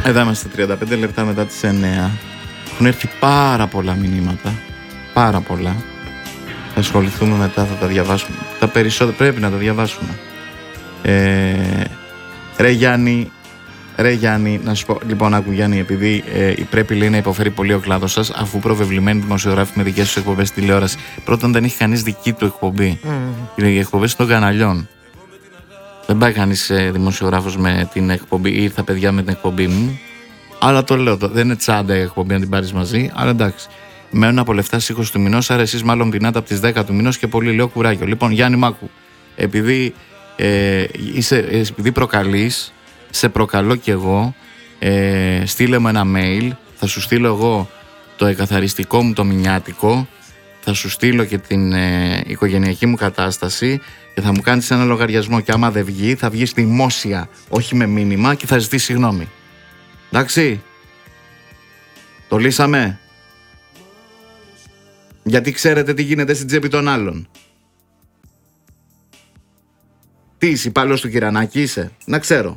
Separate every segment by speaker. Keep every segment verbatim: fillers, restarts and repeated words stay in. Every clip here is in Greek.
Speaker 1: Εδώ είμαστε τριάντα πέντε λεπτά μετά τις εννέα. Έχουν έρθει πάρα πολλά μηνύματα. Πάρα πολλά. Θα ασχοληθούμε μετά, θα τα διαβάσουμε. Τα περισσότερα πρέπει να τα διαβάσουμε. Ε, ρε Γιάννη, ρε Γιάννη, να σου πω. Λοιπόν, άκου Γιάννη, επειδή ε, πρέπει λέει να υποφέρει πολύ ο κλάδος σας, αφού προβεβλημένοι δημοσιογράφοι με δικές τους εκπομπές στη τηλεόραση. Πρώτον, δεν έχει κανείς δική του εκπομπή. Mm. Οι εκπομπές των καναλιών. Δεν πάει κανείς ε, δημοσιογράφος με την εκπομπή ή ήρθα παιδιά με την εκπομπή μου. Αλλά το λέω, το, δεν είναι τσάντα η εκπομπή να την πάρεις μαζί, αλλά εντάξει. Μένουν από λεφτά στις είκοσι του μηνός, άρα εσείς μάλλον πεινάτε από τις δέκα του μηνός και πολύ λέω κουράγιο. Λοιπόν, Γιάννη Μάκου, επειδή, ε, είσαι, επειδή προκαλείς, σε προκαλώ κι εγώ, ε, στείλε μου ένα mail, θα σου στείλω εγώ το εκαθαριστικό μου το μηνιάτικο, θα σου στείλω και την ε, οικογενειακή μου κατάσταση και θα μου κάνεις ένα λογαριασμό και άμα δεν βγει θα βγεις δημόσια, όχι με μήνυμα και θα ζητήσει συγγνώμη. Εντάξει, το λύσαμε. Γιατί ξέρετε τι γίνεται στην τσέπη των άλλων. Τι είσαι, υπάλληλος του Κυρανάκη είσαι, να ξέρω.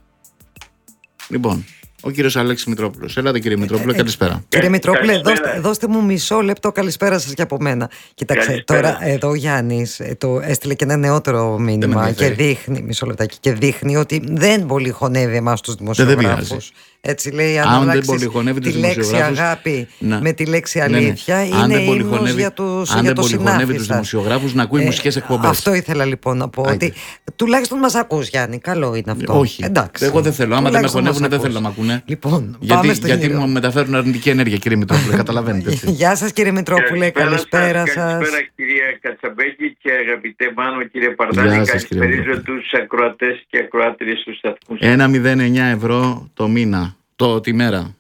Speaker 1: Λοιπόν, ο κύριος Αλέξης Μητρόπουλος. Έλατε κύριε Μητρόπουλο, καλησπέρα.
Speaker 2: Κύριε Μητρόπουλε, δώστε, δώστε μου μισό λεπτό καλησπέρα σας και από μένα. Κοιτάξτε, καλησπέρα. Τώρα εδώ ο Γιάννης το έστειλε και ένα νεότερο μήνυμα και δείχνει, μισό λεπτάκι, και δείχνει ότι δεν πολύ χωνεύει εμάς τους δημοσιογράφους. Έτσι λέει, αν, αν αλλάξεις τη λέξη αγάπη να. με τη λέξη αλήθεια, ναι, ναι. είναι ύμνος για, τους,
Speaker 1: αν
Speaker 2: για
Speaker 1: δεν
Speaker 2: το συνάφι
Speaker 1: τους δημοσιογράφους να ακούει ε, μουσικές εκπομπές.
Speaker 2: Αυτό ήθελα λοιπόν να πω, ότι τουλάχιστον μας ακούς Γιάννη, καλό είναι αυτό.
Speaker 1: Όχι, εντάξει. Εγώ δεν θέλω, άμα δεν με χωνεύουν δεν θέλω να μ' ακούνε.
Speaker 2: Λοιπόν,
Speaker 1: γιατί γιατί μου μεταφέρουν αρνητική ενέργεια κύριε Μητρόπουλε, καταλαβαίνετε.
Speaker 2: Γεια σας κύριε Μητρόπουλε, καλησπέρα σας.
Speaker 3: Καλησπέρα κυρία Κατσαμπέκη και αγαπητέ Μάνο κύριε Παρδάνη, καλησπέριζω τους ακροατές και ακροάτριες του σταθμού.
Speaker 1: ένα κόμμα μηδέν εννιά ευρώ το μήνα. Το τη μέρα.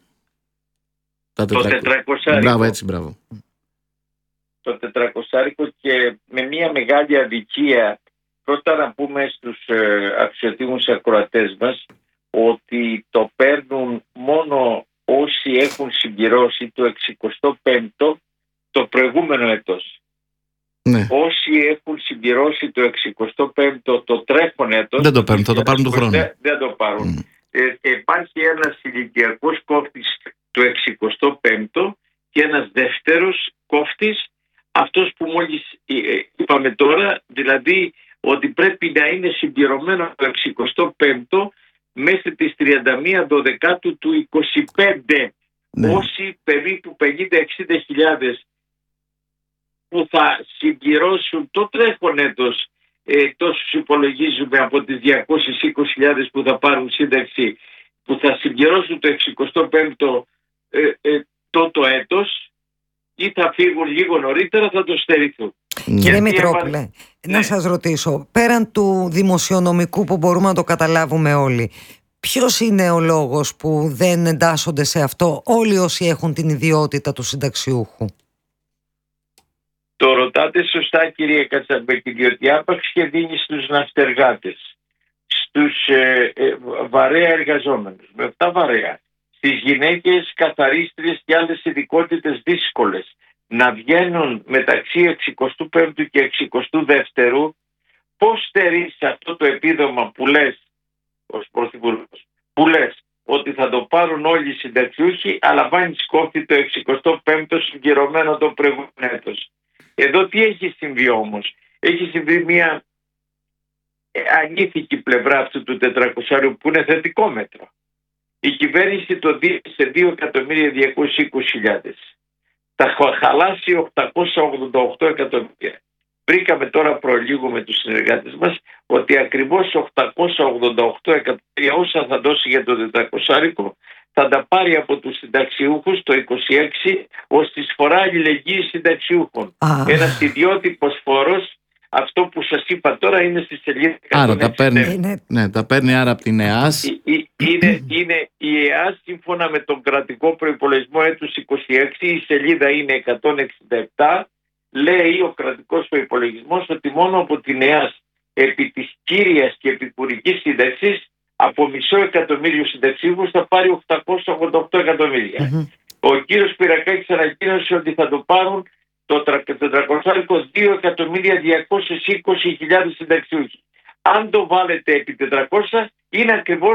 Speaker 3: Τα το τετρακόσια.
Speaker 1: Μπράβο, έτσι, μπράβο.
Speaker 3: Το τετρακόσια και με μια μεγάλη αδικία. Πρώτα να πούμε στους ε, αξιοτήμους ακροατές μας ότι το παίρνουν μόνο όσοι έχουν συμπληρώσει το εξηκοστό πέμπτο το προηγούμενο έτος.
Speaker 1: Ναι.
Speaker 3: Όσοι έχουν συμπληρώσει το εξηκοστό πέμπτο το τρέχον έτος
Speaker 1: δεν το παίρνουν, θα το πάρουν του χρόνου.
Speaker 3: Δεν, δεν το πάρουν. Mm. Ε, υπάρχει ένας ηλικιακός κόφτης του εξηκοστό πέμπτο και ένας δεύτερος κόφτης, αυτός που μόλις ε, είπαμε τώρα, δηλαδή ότι πρέπει να είναι συμπληρωμένο το εξηκοστό πέμπτο μέχρι τις τριάντα μία Δωδεκάτου του είκοσι πέντε. Ναι. Όσοι περίπου πενήντα με εξήντα χιλιάδες που θα συμπληρώσουν το τρέχον έτος, Ε, τόσους υπολογίζουμε από τις διακόσιες είκοσι χιλιάδες που θα πάρουν σύνταξη, που θα συμπληρώσουν το εξηκοστό πέμπτο ε, ε, το έτος ή θα φύγουν λίγο νωρίτερα, θα το στερηθούν.
Speaker 2: Κύριε Μητρόπουλε, ναι. να σας ρωτήσω, πέραν του δημοσιονομικού που μπορούμε να το καταλάβουμε όλοι, ποιος είναι ο λόγος που δεν εντάσσονται σε αυτό όλοι όσοι έχουν την ιδιότητα του συνταξιούχου?
Speaker 3: Το ρωτάτε σωστά κύριε Κατσαμπέκη, διότι άπαξ και δίνει στους ναυτεργάτες, στους ε, ε, βαρέα εργαζόμενους, με αυτά βαρέα, στις γυναίκες καθαρίστριες και άλλες ειδικότητες δύσκολες, να βγαίνουν μεταξύ εξηκοστού πέμπτου και εξηκοστού δεύτερου, πώς στερείς αυτό το επίδομα που λες, ως πρωθυπουργός, που λες ότι θα το πάρουν όλοι οι συνταξιούχοι, αλλά βάνεις κόφτη το εξηκοστό πέμπτο συγκυρωμένο το προηγούμενο έτος. Εδώ τι έχει συμβεί όμως? Έχει συμβεί μια ανήθικη πλευρά αυτού του τετρακοσάριου που είναι θετικό μέτρο. Η κυβέρνηση το δίνει σε δύο εκατομμύρια διακόσιες είκοσι χιλιάδες. Θα χαλάσει οκτακόσια ογδόντα οκτώ εκατομμύρια. Βρήκαμε τώρα προλίγο με τους συνεργάτες μας ότι ακριβώς οκτακόσια ογδόντα οκτώ εκατομμύρια όσα θα δώσει για το τετρακοσάρικο θα τα πάρει από τους συνταξιούχους το είκοσι έξι ως τη φορά αλληλεγγύης συνταξιούχων. Ah. Ένας ιδιότυπος φόρος, αυτό που σας είπα τώρα είναι στη σελίδα
Speaker 1: εκατόν έξι. Άρα τα παίρνει, ναι, τα παίρνει άρα από την ΕΑΣ.
Speaker 3: Είναι, είναι η ΕΑΣ σύμφωνα με τον κρατικό προϋπολογισμό έτους είκοσι έξι, η σελίδα είναι εκατόν εξήντα επτά, λέει ο κρατικός προϋπολογισμός ότι μόνο από την ΕΑΣ επί της κύριας και επικουρικής σύνταξης από μισό εκατομμύριο συνταξίβους θα πάρει οκτακόσια ογδόντα οκτώ εκατομμύρια. Mm-hmm. Ο κύριος Πυρακάκης ανακοίνωσε ότι θα το πάρουν το τετρακόσια δύο εκατομμύρια διακόσιες είκοσι χιλιάδες συνταξιούχοι. Αν το βάλετε επί τετρακόσια είναι ακριβώς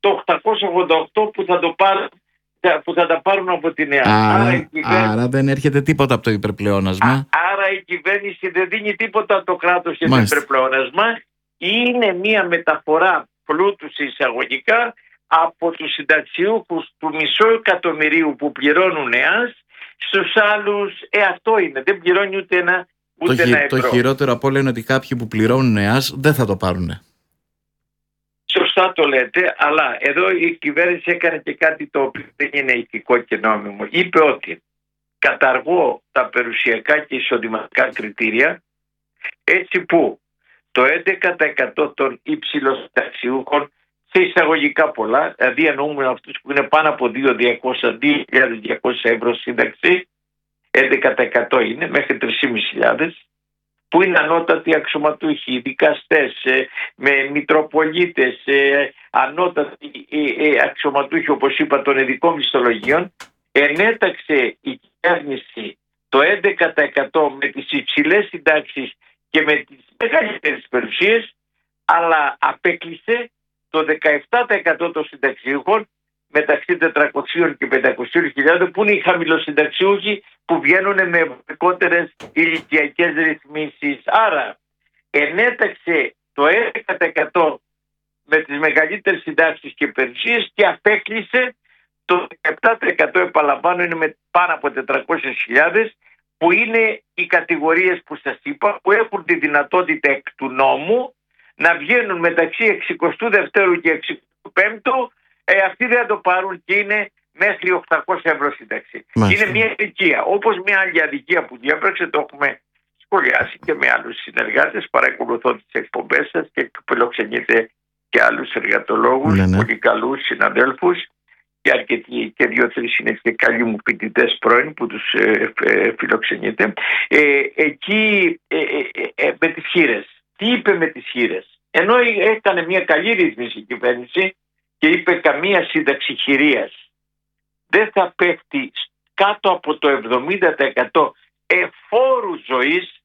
Speaker 3: το οκτακόσια ογδόντα οκτώ που θα, το πάρουν, που θα τα πάρουν από την ΕΑ.
Speaker 1: Άρα,
Speaker 3: άρα, κυβέρνηση...
Speaker 1: άρα δεν έρχεται τίποτα από το υπερπλεόνασμα.
Speaker 3: Α, άρα η κυβέρνηση δεν δίνει τίποτα από το κράτος για το υπερπλεόνασμα. Είναι μια μεταφορά πλούτου σε εισαγωγικά από τους συνταξιούχους του μισό εκατομμυρίου που πληρώνουν ΕΑΣ στους άλλους. Ε, αυτό είναι. Δεν πληρώνει ούτε ένα, ούτε
Speaker 1: το,
Speaker 3: ένα
Speaker 1: χει,
Speaker 3: ευρώ.
Speaker 1: Το χειρότερο από όλα είναι ότι κάποιοι που πληρώνουν ΕΑΣ δεν θα το πάρουν.
Speaker 3: Σωστά το λέτε, αλλά εδώ η κυβέρνηση έκανε και κάτι το οποίο δεν είναι ηθικό και νόμιμο. Είπε ότι καταργώ τα περιουσιακά και εισοδηματικά κριτήρια, έτσι που το έντεκα τοις εκατό των υψηλοσυνταξιούχων, σε εισαγωγικά πολλά, δηλαδή εννοούμε αυτούς που είναι πάνω από δύο χιλιάδες διακόσια ευρώ σύνταξη, έντεκα τοις εκατό είναι, μέχρι τρεις χιλιάδες πεντακόσια, που είναι ανώτατοι αξιωματούχοι, δικαστές, με μητροπολίτες, ανώτατοι αξιωματούχοι, όπως είπα, των ειδικών μισθολογίων, ενέταξε η κυβέρνηση το έντεκα τοις εκατό με τις υψηλές συντάξεις και με τις μεγαλύτερες περιουσίες, αλλά απέκλεισε το δεκαεπτά τοις εκατό των συνταξιούχων μεταξύ τετρακόσιες και πεντακόσιες χιλιάδες, που είναι οι χαμηλοσυνταξιούχοι που βγαίνουν με ευκαιρικότερες ηλικιακές ρυθμίσεις. Άρα ενέταξε το έντεκα τοις εκατό με τις μεγαλύτερες συντάξεις και περιουσίες και απέκλεισε το δεκαεπτά τοις εκατό, επαναλαμβάνω, είναι με πάνω από τετρακόσιες χιλιάδες, που είναι οι κατηγορίες που σας είπα, που έχουν τη δυνατότητα εκ του νόμου να βγαίνουν μεταξύ εξηκοστού δεύτερου και εξηκοστού πέμπτου. Ε, αυτοί δεν θα το πάρουν και είναι μέχρι οκτακόσια ευρώ σύνταξη. Είναι μια αδικία. Όπως μια άλλη αδικία που διέπραξε, το έχουμε σχολιάσει και με άλλους συνεργάτες. Παρακολουθώ τις εκπομπές σας και φιλοξενείτε και άλλους εργατολόγους, ναι, ναι. πολύ καλούς συναδέλφους. Και αρκετοί και δύο-τρεις είναι και καλοί μου φοιτητές πρώην που τους ε, ε, φιλοξενείτε. Ε, εκεί ε, ε, ε, με τις χήρες. Τι είπε με τις χήρες? Ενώ έκανε μια καλή ρύθμιση η κυβέρνηση και είπε καμία σύνταξη χειρίας δεν θα πέφτει κάτω από το εβδομήντα τοις εκατό εφόρου ζωής,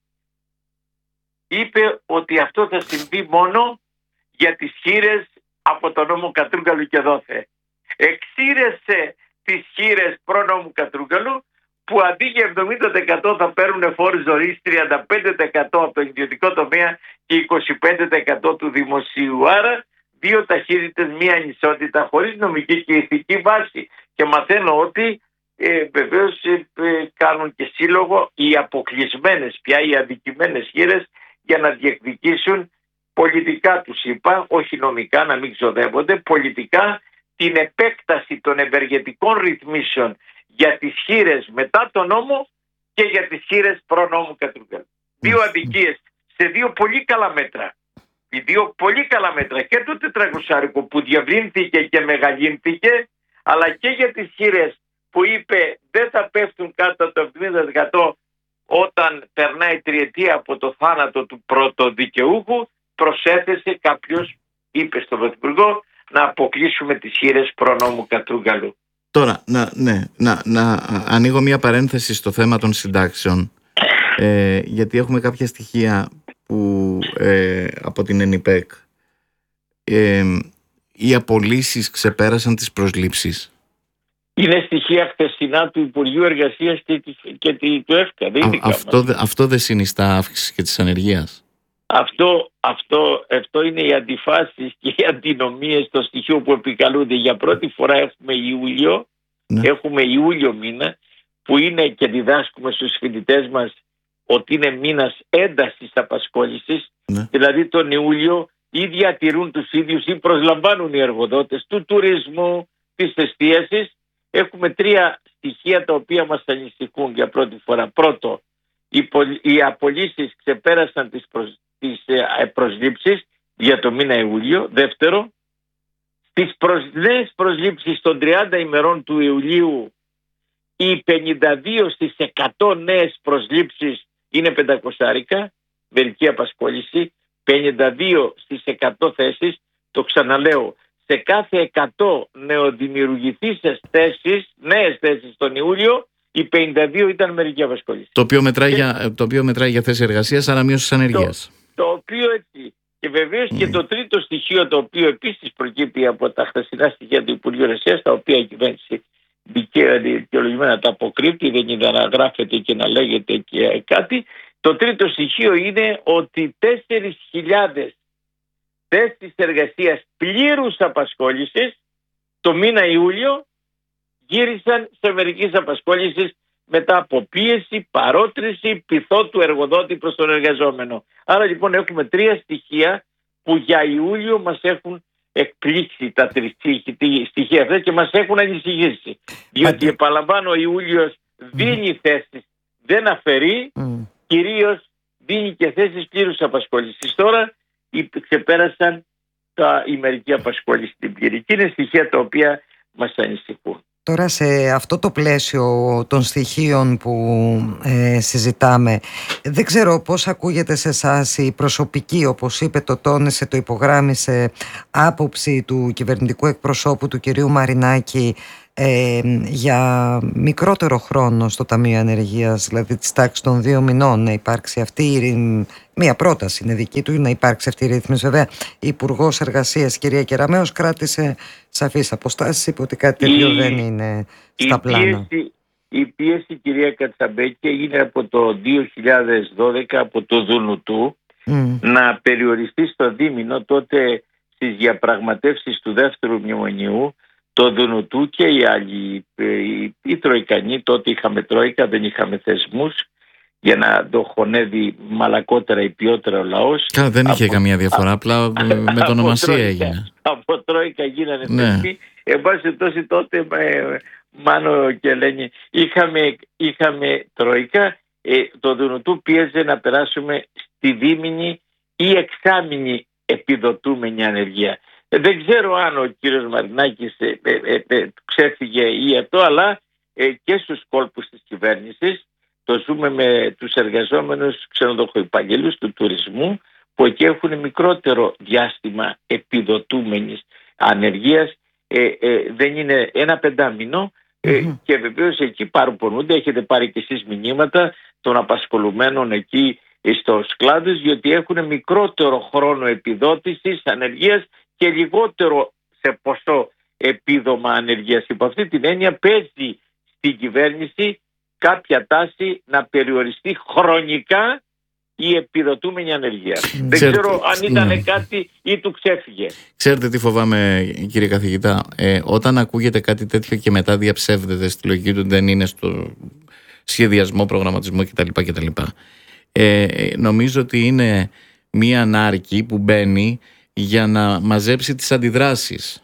Speaker 3: είπε ότι αυτό θα συμβεί μόνο για τις χήρες από τον νόμο Κατρούγκαλου και δόθε. Εξήρεσε τις χήρες προνόμου Κατρούγκαλου, που αντί για εβδομήντα τοις εκατό θα παίρνουν φόρους ζωής τριάντα πέντε τοις εκατό από το ιδιωτικό τομέα και είκοσι πέντε τοις εκατό του δημοσίου. Άρα δύο ταχύτητες, μία ανισότητα χωρίς νομική και ηθική βάση. Και μαθαίνω ότι ε, βεβαίως ε, ε, κάνουν και σύλλογο οι αποκλεισμένες πια, οι αδικημένες χήρες, για να διεκδικήσουν πολιτικά, τους είπα, όχι νομικά, να μην ξοδεύονται, πολιτικά την επέκταση των ευεργετικών ρυθμίσεων για τις χήρες μετά τον νόμο και για τις χήρες προ-νόμου Κατρούγκαλου. Δύο αδικίες σε δύο πολύ καλά μέτρα. Οι δύο πολύ καλά μέτρα, και το τετρακοσάρικο που διευρύνθηκε και μεγαλύνθηκε, αλλά και για τις χήρες που είπε δεν θα πέφτουν κάτω από το εβδομήντα τοις εκατό όταν περνάει τριετία από το θάνατο του πρωτοδικαιούχου, προσέθεσε κάποιος, είπε στον Πρωθυπουργό, να αποκλείσουμε τις χήρες προνόμου Κατρούγκαλου.
Speaker 1: Τώρα, να, ναι, να, να ανοίγω μια παρένθεση στο θέμα των συντάξεων, ε, γιατί έχουμε κάποια στοιχεία που ε, από την ΕΝΙΠΕΚ ε, οι απολύσεις ξεπέρασαν τις προσλήψεις.
Speaker 3: Είναι στοιχεία χθεσινά του Υπουργείου Εργασίας και, και του ΕΦΚΑ. Δεν είναι Α,
Speaker 1: αυτό, αυτό δεν συνιστά αύξηση και της ανεργίας.
Speaker 3: Αυτό, αυτό, αυτό είναι οι αντιφάσεις και οι αντινομίες στο στοιχείο που επικαλούνται. Για πρώτη φορά έχουμε Ιούλιο, ναι. έχουμε Ιούλιο μήνα, που είναι και διδάσκουμε στους φοιτητές μας ότι είναι μήνας έντασης απασχόλησης, ναι. δηλαδή τον Ιούλιο ή διατηρούν τους ίδιους ή προσλαμβάνουν οι εργοδότες του τουρισμού, της εστίασης. Έχουμε τρία στοιχεία τα οποία μας ανησυχούν για πρώτη φορά. Πρώτο, οι, οι απολύσεις ξεπέρασαν τις, προσ, τις ε, προσλήψεις για το μήνα Ιούλιο. Δεύτερο, στις προσ, νέες προσλήψεις των τριάντα ημερών του Ιουλίου, οι πενήντα δύο στις εκατό νέες προσλήψεις είναι πεντακόσια, μερική απασχόληση, πενήντα δύο στις εκατό θέσεις, το ξαναλέω, σε κάθε εκατό νεοδημιουργηθήσεις θέσεις, νέες θέσεις τον Ιούλιο, οι πενήντα δύο ήταν μερική απασχόληση.
Speaker 1: Το οποίο μετράει, και... για, το οποίο μετράει για θέσεις εργασίας, άρα μείωση της ανεργίας.
Speaker 3: Το, το οποίο έτσι Και βεβαίως mm. και το τρίτο στοιχείο, το οποίο επίσης προκύπτει από τα χθεσινά στοιχεία του Υπουργείου Εργασίας, τα οποία η κυβέρνηση δικαιολογημένα τα αποκρύπτει, δεν είναι να γράφεται και να λέγεται και κάτι. Το τρίτο στοιχείο είναι ότι τέσσερις χιλιάδες θέσεις εργασίας πλήρους απασχόλησης το μήνα Ιούλιο γύρισαν σε μερικής απασχόλησης μετά από πίεση, παρότριση, πειθό του εργοδότη προς τον εργαζόμενο. Άρα λοιπόν έχουμε τρία στοιχεία που για Ιούλιο μας έχουν εκπλήξει τα τρία στοιχεία αυτά και μας έχουν ανησυχήσει. Διότι επαναλαμβάνω, ο Ιούλιος δίνει θέσεις, δεν αφαιρεί, mm. κυρίως δίνει και θέσεις πλήρους απασχόλησης. Τώρα ξεπέρασαν τα η μερική απασχόληση στην πληρική. Είναι στοιχεία τα οποία μας ανησυχούν.
Speaker 2: Τώρα σε αυτό το πλαίσιο των στοιχείων που ε, συζητάμε, δεν ξέρω πώς ακούγεται σε εσάς η προσωπική, όπως είπε, το τόνισε, το υπογράμμισε, άποψη του κυβερνητικού εκπροσώπου του κυρίου Μαρινάκη ε, για μικρότερο χρόνο στο Ταμείο Ανεργίας, δηλαδή της τάξης των δύο μηνών, να υπάρξει αυτή η, μία πρόταση είναι δική του, να υπάρξει αυτή η ρύθμιση. Βέβαια η Υπουργός Εργασίας, κυρία Κεραμέως, κράτησε σαφείς αποστάσεις, είπε ότι κάτι τέτοιο η, δεν είναι στα η πλάνα.
Speaker 3: Πίεση, η πίεση, κυρία Κατσαμπέκη, είναι από το δύο χιλιάδες δώδεκα από το Δουνουτού mm. να περιοριστεί στο δίμηνο. Τότε στις διαπραγματεύσεις του δεύτερου μνημονίου, το Δουνουτού και οι άλλοι, οι, οι Τροικανοί, τότε είχαμε Τρόικα, δεν είχαμε θεσμούς για να το χωνεύει μαλακότερα ή ποιότερα ο λαός.
Speaker 1: Καλά, δεν είχε
Speaker 3: από,
Speaker 1: καμία διαφορά, απλά α, με το ονομασία έγινε.
Speaker 3: Από Τρόικα γίνανε ναι. θεσμοί. Εν πάση τόσο τότε, ε, Μάνο και Ελένη, είχαμε, είχαμε Τρόικα, ε, το Δουνουτού πίεζε να περάσουμε στη δίμηνη ή εξάμηνη επιδοτούμενη ανεργία. Δεν ξέρω αν ο κύριος Μαρινάκης ε, ε, ε, ξέφυγε ή αυτό, αλλά ε, και στους κόλπους της κυβέρνησης το ζούμε με τους εργαζόμενους ξενοδοχοϊπαλλήλους του τουρισμού, που εκεί έχουν μικρότερο διάστημα επιδοτούμενης ανεργίας, ε, ε, δεν είναι ένα πεντάμινο ε, mm-hmm. και βεβαίως εκεί παροπονούνται, έχετε πάρει και εσείς μηνύματα των απασχολουμένων εκεί στους κλάδους, διότι έχουν μικρότερο χρόνο επιδότησης ανεργίας και λιγότερο σε ποσό επίδομα ανεργίας. Υπό αυτή την έννοια παίζει στην κυβέρνηση κάποια τάση να περιοριστεί χρονικά η επιδοτούμενη ανεργία. Mm. Δεν
Speaker 1: Ξέρετε,
Speaker 3: ξέρω αν ήταν
Speaker 1: ναι.
Speaker 3: κάτι ή του ξέφυγε.
Speaker 1: Ξέρετε τι φοβάμαι, κύριε καθηγητά, ε, όταν ακούγεται κάτι τέτοιο και μετά διαψεύδεται στη λογική του, δεν είναι στο σχεδιασμό, προγραμματισμό κτλ. κτλ. Ε, νομίζω ότι είναι μία νάρκη που μπαίνει για να μαζέψει τις αντιδράσεις.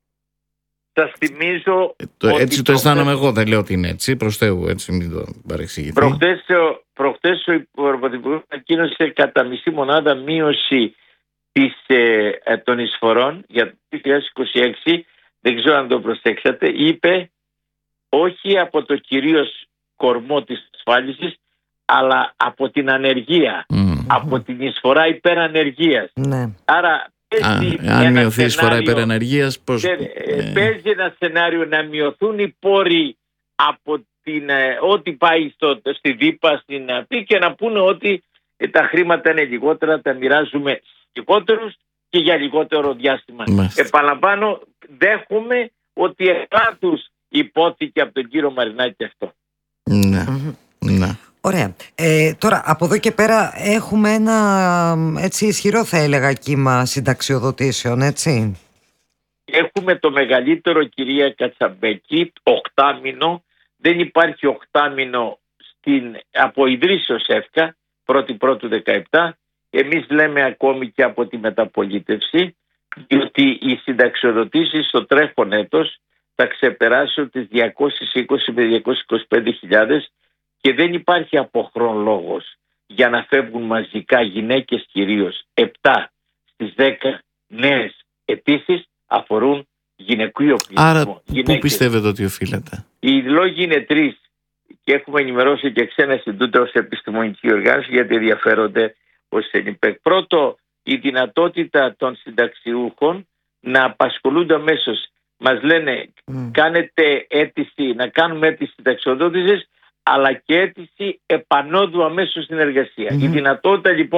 Speaker 3: Σας θυμίζω
Speaker 1: ε, το, ότι έτσι το αισθάνομαι εγώ, δεν λέω ότι είναι έτσι, προς Θεού, έτσι μην το παρεξηγηθεί.
Speaker 3: Προχτές, προχτές ο Πρωθυπουργός ανακοίνωσε κατά μισή μονάδα μείωση της, ε, των εισφορών για το δύο χιλιάδες είκοσι έξι, δεν ξέρω αν το προσέξατε, είπε όχι από το κυρίως κορμό της ασφάλισης, αλλά από την ανεργία, mm. από την εισφορά υπερανεργίας.
Speaker 2: Ναι.
Speaker 3: Άρα παίζει
Speaker 1: Α, αν μειωθεί η εισφορά υπερανεργίας, πώς...
Speaker 3: ε, παίζει ένα σενάριο να μειωθούν οι πόροι από την, ε, ό,τι πάει στο, στη ΔΥΠΑ, στην αυτή, και να πούνε ότι ε, τα χρήματα είναι λιγότερα, τα μοιράζουμε λιγότερους και για λιγότερο διάστημα.
Speaker 1: Μάλιστα.
Speaker 3: Επαναλαμβάνω, δέχομαι ότι εσά τους υπόθηκε από τον κύριο Μαρινάκη αυτό.
Speaker 1: Ναι,
Speaker 2: mm-hmm.
Speaker 1: ναι.
Speaker 2: Ωραία. Ε, τώρα από εδώ και πέρα έχουμε ένα έτσι ισχυρό, θα έλεγα, κύμα συνταξιοδοτήσεων, έτσι.
Speaker 3: Έχουμε το μεγαλύτερο, κυρία Κατσαμπέκη, οκτάμινο. Δεν υπάρχει οκτάμινο στην, από ιδρύσεως ΕΦΚΑ, πρώτη πρώτου δεκαεπτά. Εμείς λέμε ακόμη και από τη μεταπολίτευση, διότι οι συνταξιοδοτήσεις στο τρέχον έτος θα ξεπεράσουν τις διακόσιες είκοσι με διακόσιες είκοσι πέντε χιλιάδες και δεν υπάρχει αποχρόν λόγος για να φεύγουν μαζικά γυναίκες, κυρίως επτά στις δέκα νέες αιτήσεις αφορούν γυναικείο πληθυσμό.
Speaker 1: Άρα
Speaker 3: γυναίκες.
Speaker 1: Πού πιστεύετε ότι οφείλεται?
Speaker 3: Οι λόγοι είναι τρεις και έχουμε ενημερώσει και ξένα συντούτα ως επιστημονική οργάνωση γιατί ενδιαφέρονται ως ΕΝΙΠΕΚ. Πρώτο, η δυνατότητα των συνταξιούχων να απασχολούνται αμέσως. Μας λένε mm. κάνετε αίτηση, να κάνουμε αίτηση συνταξιοδότησης, αλλά και αίτηση επανόδου αμέσως στην εργασία. Mm-hmm. Η δυνατότητα λοιπόν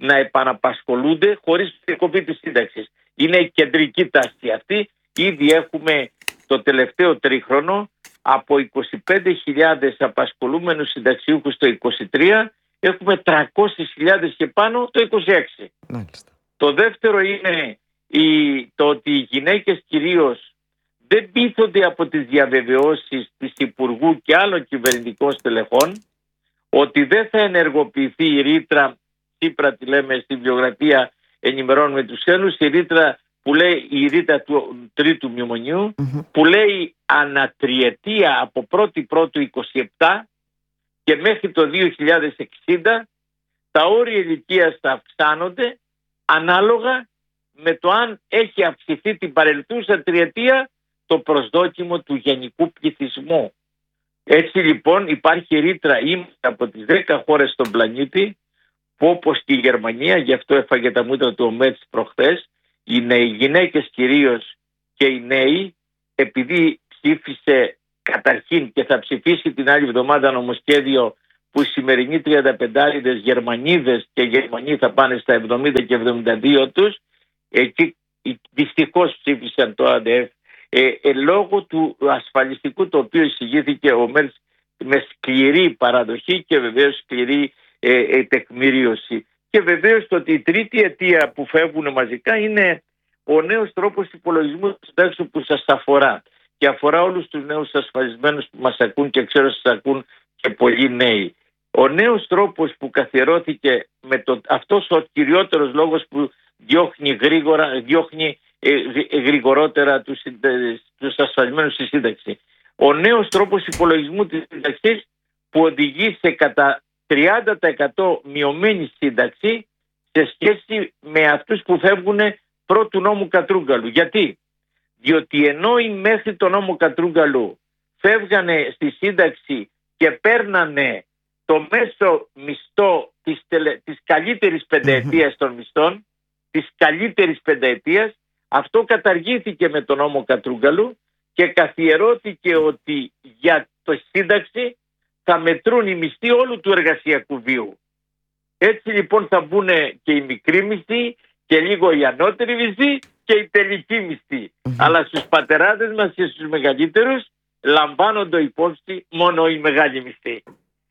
Speaker 3: να επαναπασχολούνται χωρίς περικοπή της σύνταξης. Είναι η κεντρική τάση αυτή. Ήδη έχουμε το τελευταίο τρίχρονο από είκοσι πέντε χιλιάδες απασχολούμενους συνταξιούχους το είκοσι τρία, έχουμε τριακόσιες χιλιάδες και πάνω το είκοσι έξι.
Speaker 2: Μάλιστα.
Speaker 3: Το δεύτερο είναι η, το ότι οι γυναίκες κυρίως δεν πείθονται από τις διαβεβαιώσεις της Υπουργού και άλλων κυβερνητικών στελεχών ότι δεν θα ενεργοποιηθεί η ρήτρα, Τσίπρα τη λέμε στη βιογραφία, ενημερώνουμε τους ξένους, η ρήτρα που λέει η ρήτρα του τρίτου μνημονίου, mm-hmm. που λέει ανατριετία από πρώτη πρώτου είκοσι επτά και μέχρι το δύο χιλιάδες εξήντα τα όρια ηλικίας θα αυξάνονται ανάλογα με το αν έχει αυξηθεί την παρελθούσα τριετία το προσδόκιμο του γενικού πληθυσμού. Έτσι λοιπόν υπάρχει ρήτρα, είμαστε από τις δέκα χώρες στον πλανήτη που όπως και η Γερμανία, γι' αυτό έφαγε τα μούτρα του ο Μέτς προχθές, είναι οι γυναίκες κυρίως και οι νέοι, επειδή ψήφισε καταρχήν και θα ψηφίσει την άλλη εβδομάδα νομοσχέδιο που οι σημερινοί τριανταπεντάριδες Γερμανίδες και Γερμανοί θα πάνε στα εβδομήντα και εβδομήντα δύο τους, εκεί δυστυχώς ψήφισαν το ΑΝΤΕΦ, ε, ε, λόγω του ασφαλιστικού το οποίο εισηγήθηκε ο Μέρς με σκληρή παραδοχή και βεβαίως σκληρή ε, ε, τεκμηρίωση. Και βεβαίως το ότι η τρίτη αιτία που φεύγουν μαζικά είναι ο νέος τρόπος υπολογισμού του συντάξεων που σας αφορά και αφορά όλους τους νέους ασφαλισμένους που μας ακούν και ξέρω σας ακούν και πολλοί νέοι. Ο νέος τρόπος που καθιερώθηκε με το, αυτός ο κυριότερος λόγος που διώχνει, γρήγορα, διώχνει ε, γρηγορότερα τους, τους ασφαλισμένους στη σύνταξη. Ο νέος τρόπος υπολογισμού της σύνταξης που οδηγεί σε κατά τριάντα τοις εκατό μειωμένη σύνταξη σε σχέση με αυτούς που φεύγουν πρώτου νόμου Κατρούγκαλου. Γιατί? Διότι ενώ οι μέχρι το νόμο Κατρούγκαλου φεύγανε στη σύνταξη και παίρνανε το μέσο μισθό της, τελε... της καλύτερης πενταετίας των μισθών, της καλύτερης πενταετίας, αυτό καταργήθηκε με τον νόμο Κατρούγκαλου και καθιερώθηκε ότι για το σύνταξη θα μετρούν οι μισθοί όλου του εργασιακού βίου. Έτσι λοιπόν θα μπουν και οι μικροί μισθοί και λίγο οι ανώτεροι μισθοί και οι τελικοί μισθοί. Mm-hmm. Αλλά στους πατεράδες μας και στους μεγαλύτερους λαμβάνονται υπόψη μόνο οι μεγάλοι μισθοί.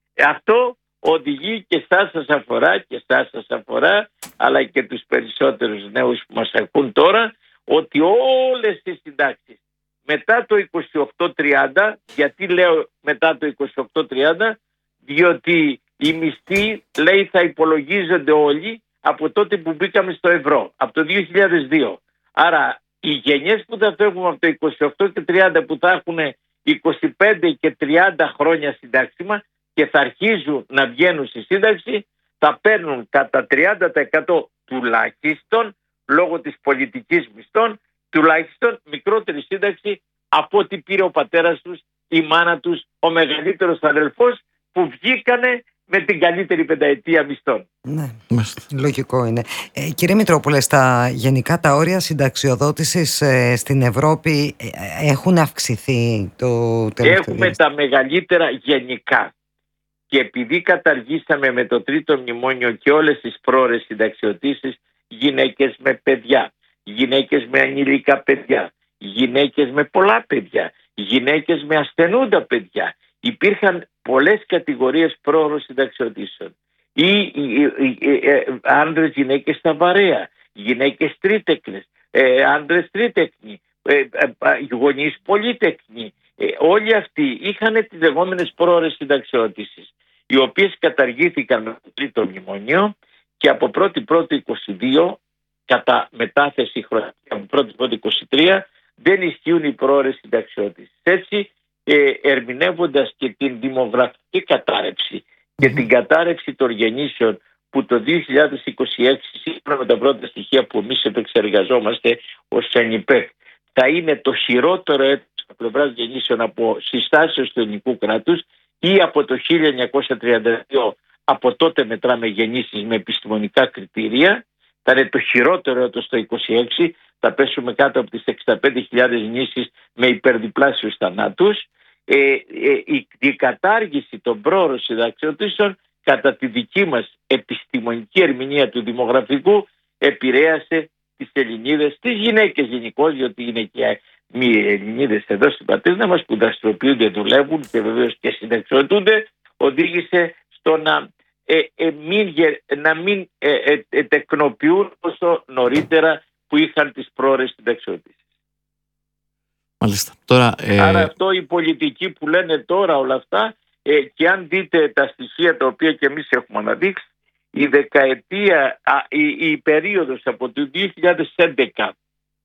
Speaker 3: Αυτό οδηγεί και εσάς σας αφορά και εσάς σας αφορά, αλλά και τους περισσότερους νέους που μας ακούν τώρα, ότι όλες τις συντάξεις μετά το είκοσι οκτώ τριάντα, γιατί λέω μετά το είκοσι οκτώ τριάντα, διότι οι μισθοί λέει θα υπολογίζονται όλοι από τότε που μπήκαμε στο ευρώ, από το δύο χιλιάδες δύο. Άρα οι γενιές που θα φεύγουν από το είκοσι οκτώ και τριάντα που θα έχουν είκοσι πέντε και τριάντα χρόνια συντάξιμα και θα αρχίζουν να βγαίνουν στη σύνταξη, θα παίρνουν κατά τριάντα τοις εκατό τουλάχιστον, λόγω της πολιτικής μισθών, τουλάχιστον μικρότερη σύνταξη από ό,τι πήρε ο πατέρας τους, η μάνα τους, ο μεγαλύτερος αδελφός που βγήκανε με την καλύτερη πενταετία μισθών.
Speaker 2: Ναι, λογικό είναι. Ε, κύριε Μητρόπουλε, στα γενικά τα όρια συνταξιοδότησης ε, στην Ευρώπη ε, έχουν αυξηθεί το τελευταίο?
Speaker 3: Έχουμε τα μεγαλύτερα γενικά. Και επειδή καταργήσαμε με το τρίτο μνημόνιο και όλες τις πρόορες συνταξιοδοτήσεις, γυναίκες με παιδιά, γυναίκες με ανήλικα παιδιά, γυναίκες με πολλά παιδιά, γυναίκες με ασθενούντα παιδιά. Υπήρχαν πολλές κατηγορίες πρόωρων συνταξιοδοτήσεων. Ή, ή, ή, ή άντρες γυναίκες στα βαρέα, γυναίκες τρίτεκνες, ε, άντρες τρίτεκνοι, ε, ε, γονείς πολύτεκνοι. Ε, όλοι αυτοί είχαν τις λεγόμενες πρόωρες συνταξιοδοτήσεις, οι οποίες καταργήθηκαν με το τρίτο μνημόνιο και από πρώτη πρώτη είκοσι δύο κατά μετάθεση χρονιά από πρώτη πρώτη είκοσι τρία δεν ισχύουν οι πρόωρες συνταξιοδοτήσεις. Έτσι ε, ερμηνεύοντας και την δημογραφική κατάρρευση και την κατάρρευση των γεννήσεων που το δύο χιλιάδες είκοσι έξι σύμφωνα με τα πρώτα στοιχεία που εμείς επεξεργαζόμαστε ως ΣΕΝΙΠΕΚ θα είναι το χειρότερο έτος από πλευράς γεννήσεων από συστάσεις του ελληνικού κράτους ή από το χίλια εννιακόσια τριάντα δύο, από τότε μετράμε γεννήσεις με επιστημονικά κριτήρια, θα είναι το χειρότερο έτος το είκοσι έξι, θα πέσουμε κάτω από τις εξήντα πέντε χιλιάδες νήσεις με υπερδιπλάσιους θανάτους. Ε, ε, η, η κατάργηση των πρόωρων συνταξιοδοτήσεων κατά τη δική μας επιστημονική ερμηνεία του δημογραφικού επηρέασε τις Ελληνίδες, τις γυναίκες γενικώς, διότι είναι και μη Ελληνίδες εδώ στην πατρίδα μας που δραστηριοποιούνται, δουλεύουν και βεβαίως και συνταξιοδοτούνται, οδήγησε στο να, ε, ε, μην, να μην ε, ε, ε, τεκνοποιούν όσο νωρίτερα που είχαν τις πρόορες συνταξιοδοτήσεις.
Speaker 1: Μάλιστα. Τώρα, ε...
Speaker 3: Άρα αυτό οι πολιτικοί που λένε τώρα όλα αυτά, ε, και αν δείτε τα στοιχεία τα οποία και εμείς έχουμε αναδείξει, η δεκαετία, α, η, η περίοδος από το δύο χιλιάδες έντεκα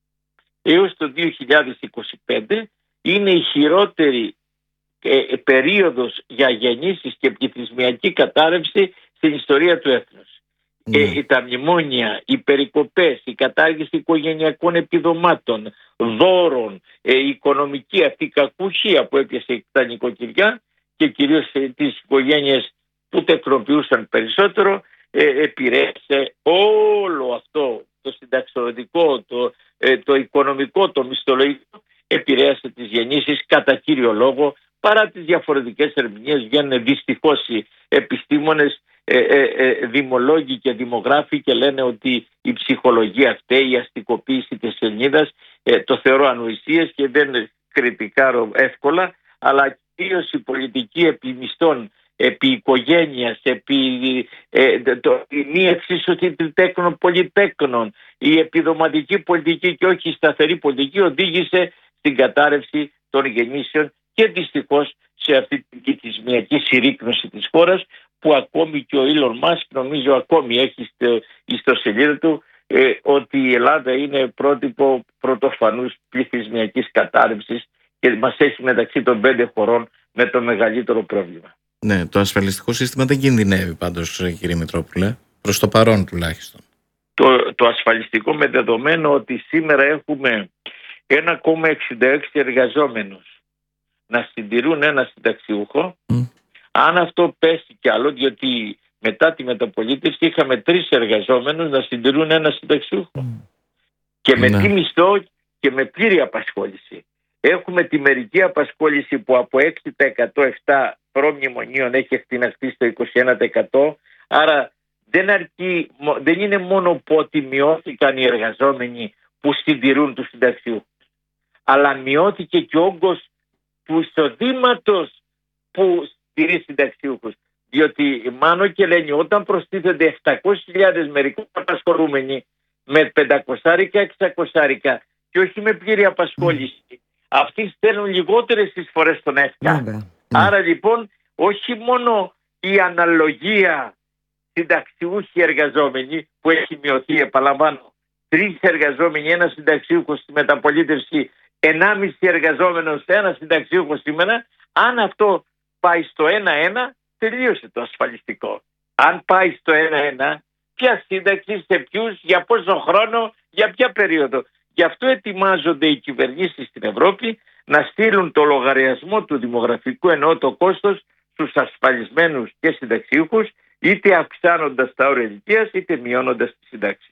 Speaker 3: έως το δύο χιλιάδες είκοσι πέντε είναι η χειρότερη ε, περίοδος για γεννήσεις και πληθυσμιακή κατάρρευση στην ιστορία του έθνους. Mm. Ε, τα μνημόνια, οι περικοπές, η κατάργηση οικογενειακών επιδομάτων, δώρων, ε, η οικονομική αυτή κακουχία που έπιασε τα νοικοκυριά και κυρίως ε, τις οικογένειες που τεκνοποιούσαν περισσότερο, ε, επηρέασε όλο αυτό το συνταξιοδοτικό, το, ε, το οικονομικό, το μισθολογικό, επηρέασε τις γεννήσεις κατά κύριο λόγο, παρά τις διαφορετικές ερμηνείες. Βγαίνουν δυστυχώς οι επιστήμονες, ε, ε, ε, δημολόγοι και δημογράφοι και λένε ότι η ψυχολογία φταίει, η αστικοποίηση της Ελληνίδας, ε, το θεωρώ ανοησίες και δεν κριτικάρω εύκολα, αλλά κυρίως η πολιτική επιμισθών, επί οικογένειας, επί ε, το, η μη εξίσωση τέκνων πολυτέκνων, η επιδοματική πολιτική και όχι η σταθερή πολιτική οδήγησε στην κατάρρευση των γεννήσεων και δυστυχώς σε αυτή την πληθυσμιακή συρρίκνωση της χώρας, που ακόμη και ο Elon Musk νομίζω ακόμη έχει στο ιστοσελίδα του ε, ότι η Ελλάδα είναι πρότυπο πρωτοφανούς πληθυσμιακής κατάρρευσης και μας έχει μεταξύ των πέντε χωρών με το μεγαλύτερο πρόβλημα.
Speaker 1: Ναι, το ασφαλιστικό σύστημα δεν κινδυνεύει πάντως, κύριε Μητρόπουλε, προς το παρόν τουλάχιστον.
Speaker 3: Το, το ασφαλιστικό, με δεδομένο ότι σήμερα έχουμε ένα κόμμα εξήντα έξι εργαζόμενους να συντηρούν ένα συνταξιούχο, mm. αν αυτό πέσει κι άλλο, διότι μετά τη μεταπολίτευση είχαμε τρεις εργαζόμενους να συντηρούν ένα συνταξιούχο mm. και με ναι. τι μισθό και με πλήρη απασχόληση. Έχουμε τη μερική απασχόληση που από έξι τοις εκατό επτά προμνημονίων έχει εκτιναχθεί στο είκοσι ένα τοις εκατό, άρα δεν, αρκεί, δεν είναι μόνο που ότι μειώθηκαν οι εργαζόμενοι που συντηρούν τους συνταξιούχους, αλλά μειώθηκε και ο όγκος του εισοδήματος που στηρεί συνταξιούχους. Διότι Μάνο και Ελένη, όταν προστίθενται επτακόσιες χιλιάδες μερικούς απασχολούμενοι με πεντακόσια εξακόσια και όχι με πλήρη απασχόληση, mm. αυτοί στέλνουν λιγότερες εισφορές στον ΕΦΚΑ. Mm. Άρα λοιπόν όχι μόνο η αναλογία συνταξιούχοι εργαζόμενοι που έχει μειωθεί, επαναλαμβάνω, τρεις εργαζόμενοι, ένα συνταξιούχο στη μεταπολίτευση, ενάμιση εργαζόμενος, ένα συνταξιούχο σήμερα, αν αυτό πάει στο ένα ένα, τελείωσε το ασφαλιστικό. Αν πάει στο ένα ένα, ποια σύνταξη, σε ποιους, για πόσο χρόνο, για ποια περίοδο. Γι' αυτό ετοιμάζονται οι κυβερνήσεις στην Ευρώπη να στείλουν το λογαριασμό του δημογραφικού, εννοώ το κόστος, στους ασφαλισμένους και συνταξιούχους, είτε αυξάνοντας τα όρια ηλικίας, είτε μειώνοντας τις συντάξεις.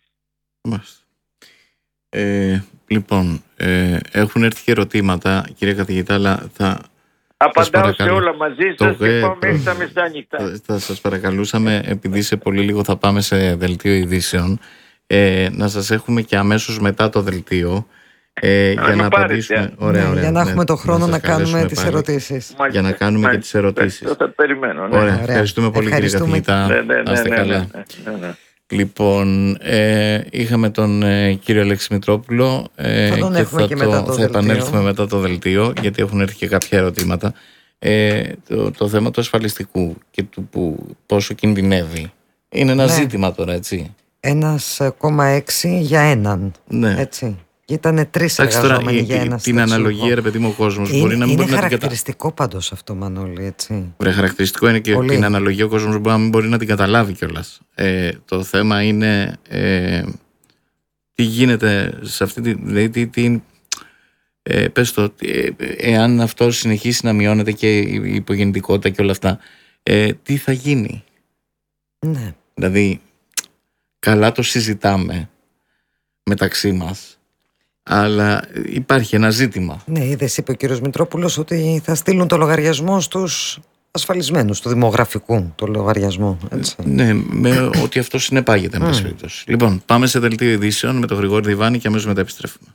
Speaker 1: Ε, λοιπόν, ε, έχουν έρθει και ερωτήματα, κύριε καθηγητά, αλλά θα...
Speaker 3: Απαντάω σε όλα μαζί σας και πάμε μέχρι τα μεσάνυχτα.
Speaker 1: Θα, θα σας παρακαλούσαμε, επειδή σε πολύ λίγο θα πάμε σε δελτίο ειδήσεων, ε, να σας έχουμε και αμέσως μετά το δελτίο, ε, για να απαντήσουμε. Ωραία, ωραία,
Speaker 2: για να
Speaker 1: ναι,
Speaker 2: έχουμε το χρόνο να, να κάνουμε τις
Speaker 1: πάλι.
Speaker 2: ερωτήσεις.
Speaker 1: Μάλιστα, για να κάνουμε μάλιστα, και τις ερωτήσεις.
Speaker 3: Θα περιμένω. Ναι.
Speaker 1: Ωραία, ωραία. Ευχαριστούμε πολύ, ευχαριστούμε. Κύριε καθηγητά.
Speaker 3: Ναι, ναι, ναι,
Speaker 1: Άστε
Speaker 3: ναι,
Speaker 1: καλά.
Speaker 3: Ναι, ναι, ναι, ναι.
Speaker 1: Λοιπόν, ε, είχαμε τον ε, κύριο Αλέξη Μητρόπουλο, ε,
Speaker 2: θα τον
Speaker 1: και
Speaker 2: έχουμε
Speaker 1: θα,
Speaker 2: και
Speaker 1: το,
Speaker 2: μετά το
Speaker 1: θα επανέλθουμε μετά το δελτίο, γιατί έχουν έρθει και κάποια ερωτήματα. Ε, το, το θέμα του ασφαλιστικού και του που, πόσο κινδυνεύει είναι ένα ναι. ζήτημα τώρα, έτσι.
Speaker 2: ένα κόμμα έξι για έναν. Ναι. Έτσι. Ήταν τρεις εργαζόμενοι για ένα.
Speaker 1: Την αναλογία, ρε παιδί μου, ο κόσμος
Speaker 2: είναι,
Speaker 1: μπορεί να μην
Speaker 2: είναι
Speaker 1: μπορεί να την καταλάβει.
Speaker 2: Είναι χαρακτηριστικό πάντως αυτό, Μανώλη, έτσι.
Speaker 1: Βρε, χαρακτηριστικό είναι και Πολύ. την αναλογία ο κόσμος μπορεί να μην μπορεί να την καταλάβει κιόλας. Ε, το θέμα είναι ε, τι γίνεται σε αυτή τη. Δηλαδή, τι, τι, ε, πες το, ε, εάν αυτό συνεχίσει να μειώνεται και η υπογεννητικότητα και όλα αυτά, ε, τι θα γίνει.
Speaker 2: Ναι.
Speaker 1: Δηλαδή, καλά το συζητάμε μεταξύ μας, αλλά υπάρχει ένα ζήτημα.
Speaker 2: Ναι, είδες, είπε ο κύριος Μητρόπουλος ότι θα στείλουν το λογαριασμό στους ασφαλισμένους του δημογραφικού, το λογαριασμό. Έτσι.
Speaker 1: Ναι, με ότι αυτό συνεπάγεται, εν πάση περιπτώσει. Λοιπόν, πάμε σε δελτίο ειδήσεων με τον Γρηγόρη Διβάνη και αμέσως μετά επιστρέφουμε.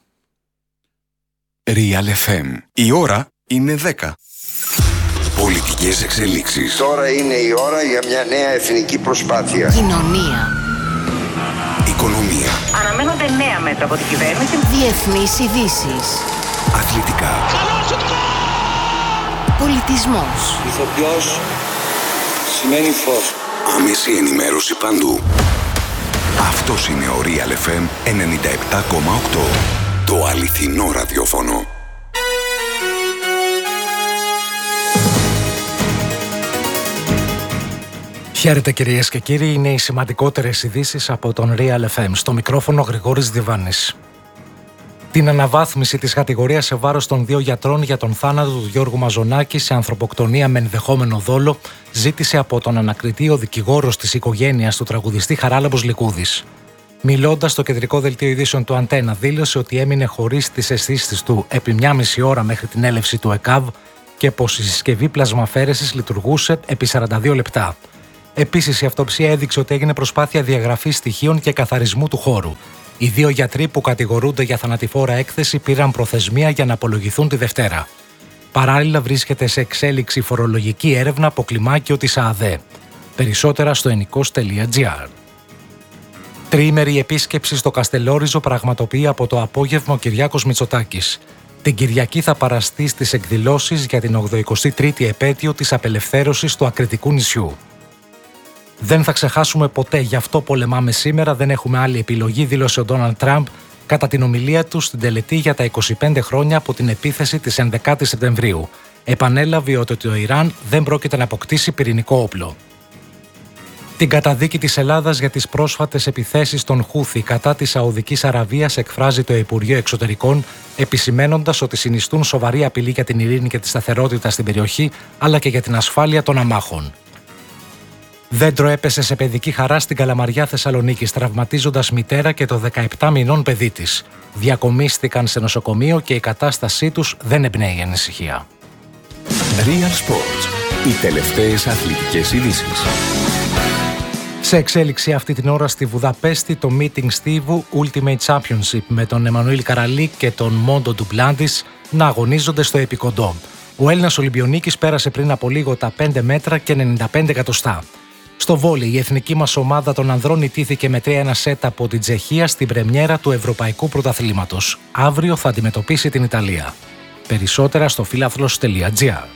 Speaker 4: Real εφ εμ. Η ώρα είναι δέκα. Πολιτικές εξελίξεις.
Speaker 5: Τώρα είναι η ώρα για μια νέα εθνική προσπάθεια.
Speaker 6: Κοινωνία.
Speaker 4: Οικονομία.
Speaker 7: Αναμένονται νέα μέτρα από την κυβέρνηση.
Speaker 6: Διεθνείς ειδήσεις.
Speaker 4: Αθλητικά.
Speaker 6: Πολιτισμός.
Speaker 5: Ηθοποιός σημαίνει φως.
Speaker 4: Άμεση ενημέρωση παντού. Αυτός είναι ο Real εφ εμ ενενήντα επτά κόμμα οκτώ. Το αληθινό ραδιόφωνο.
Speaker 8: Χαίρετε κυρίες και κύριοι, είναι οι σημαντικότερες ειδήσεις από τον Real εφ εμ. Στο μικρόφωνο Γρηγόρης Διβάνης. Την αναβάθμιση της κατηγορίας σε βάρος των δύο γιατρών για τον θάνατο του Γιώργου Μαζονάκη σε ανθρωποκτονία με ενδεχόμενο δόλο ζήτησε από τον ανακριτή ο δικηγόρος της οικογένειας του τραγουδιστή Χαράλαμπος Λικούδης. Μιλώντας στο κεντρικό δελτίο ειδήσεων του Αντένα, δήλωσε ότι έμεινε χωρίς τις αισθήσεις του επί μια μισή ώρα μέχρι την έλευση του ΕΚΑΒ και πως η συσκευή πλασμαφέρεσης λειτουργούσε επί σαράντα δύο λεπτά. Επίσης, η αυτοψία έδειξε ότι έγινε προσπάθεια διαγραφής στοιχείων και καθαρισμού του χώρου. Οι δύο γιατροί που κατηγορούνται για θανατηφόρα έκθεση πήραν προθεσμία για να απολογηθούν τη Δευτέρα. Παράλληλα, βρίσκεται σε εξέλιξη φορολογική έρευνα από κλιμάκιο της ΑΔΕ. Περισσότερα στο ενικός τελεία τζι άρ. Τριήμερη επίσκεψη στο Καστελόριζο πραγματοποιεί από το απόγευμα ο Κυριάκος Μητσοτάκης. Την Κυριακή θα παραστεί στις εκδηλώσεις για την ογδοηκοστή τρίτη επέτειο της απελευθέρωσης του Ακριτικού νησιού. Δεν θα ξεχάσουμε ποτέ, γι' αυτό πολεμάμε σήμερα, δεν έχουμε άλλη επιλογή, δήλωσε ο Ντόναλντ Τραμπ κατά την ομιλία του στην τελετή για τα είκοσι πέντε χρόνια από την επίθεση της ενδεκάτης Σεπτεμβρίου. Επανέλαβε ότι το Ιράν δεν πρόκειται να αποκτήσει πυρηνικό όπλο. Την καταδίκη της Ελλάδας για τις πρόσφατες επιθέσεις των Χούθι κατά της Σαουδικής Αραβίας εκφράζει το Υπουργείο Εξωτερικών, επισημένοντας ότι συνιστούν σοβαρή απειλή για την ειρήνη και τη σταθερότητα στην περιοχή, αλλά και για την ασφάλεια των αμάχων. Δέντρο έπεσε σε παιδική χαρά στην Καλαμαριά Θεσσαλονίκης, τραυματίζοντας μητέρα και το δεκαεπτά μηνών παιδί της. Διακομίστηκαν σε νοσοκομείο και η κατάστασή τους δεν εμπνέει ανησυχία.
Speaker 4: Real Sports. Οι τελευταίες αθλητικές ειδήσεις.
Speaker 8: Σε εξέλιξη αυτή την ώρα στη Βουδαπέστη το meeting Στίβου Ultimate Championship με τον Εμμανουήλ Καραλίκ και τον Μόντο Ντουπλάντης να αγωνίζονται στο επικοντό. Ο Έλληνας Ολυμπιονίκης πέρασε πριν από λίγο τα πέντε μέτρα και ενενήντα πέντε εκατοστά. Στο βόλεϊ, η εθνική μας ομάδα των ανδρών ιτήθηκε με τρία ένα σετ από την Τσεχία στην πρεμιέρα του Ευρωπαϊκού Πρωταθλήματος. Αύριο θα αντιμετωπίσει την Ιταλία. Περισσότερα στο φίλαθλος τελεία τζι άρ.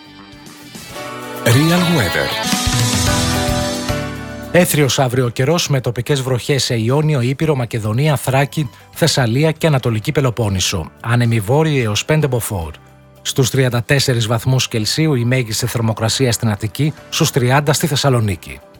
Speaker 4: Real Weather.
Speaker 8: Έθριος αύριο καιρός με τοπικές βροχές σε Ιόνιο, Ήπειρο, Μακεδονία, Θράκη, Θεσσαλία και Ανατολική Πελοπόννησο. Άνεμοι βόρειοι έως πέντε μποφόρ. Στους τριάντα τέσσερις βαθμούς Κελσίου η μέγιστη θερμοκρασία στην Αττική, στους τριάντα στη Θεσσαλονίκη.